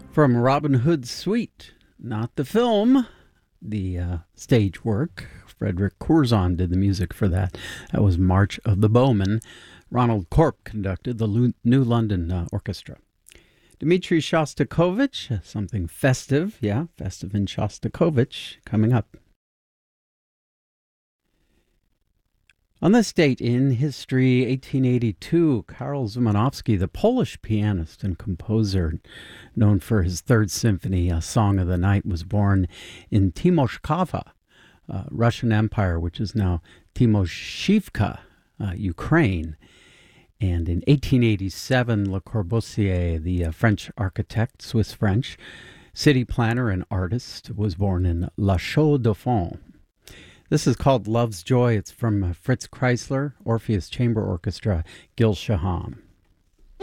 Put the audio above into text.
From Robin Hood's Suite, not the film, the stage work. Frederick Curzon did the music for that. That was March of the Bowmen. Ronald Corp conducted the New London Orchestra. Dmitri Shostakovich, something festive, festive in Shostakovich, coming up. On this date in history, 1882, Karol Szymanowski, the Polish pianist and composer known for his Third Symphony, Song of the Night, was born in Timoshkava, Russian Empire, which is now Timoshivka, Ukraine. And in 1887, Le Corbusier, the French architect, Swiss-French, city planner and artist, was born in La Chaux-de-Fonds. This is called Love's Joy. It's from Fritz Kreisler, Orpheus Chamber Orchestra, Gil Shaham.